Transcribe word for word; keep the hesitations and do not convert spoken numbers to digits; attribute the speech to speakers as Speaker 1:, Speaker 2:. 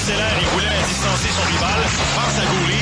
Speaker 1: accélère et voulait distancer son rival. Passe à Goulet.